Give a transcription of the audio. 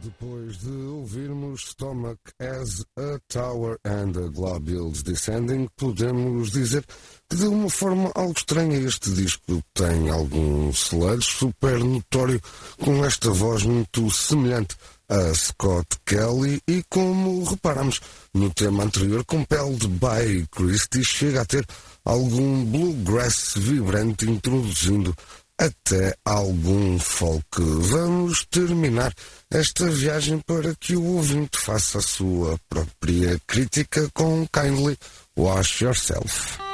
Depois de ouvirmos Stomach as a Tower and the Globules Descending, podemos dizer que de uma forma algo estranha este disco tem algum sludge super notório, com esta voz muito semelhante a Scott Kelly e, como reparamos no tema anterior, Compelled by Christie, chega a ter algum bluegrass vibrante introduzindo até algum folk. Vamos terminar esta viagem para que o ouvinte faça a sua própria crítica com Kindly Wash Yourself.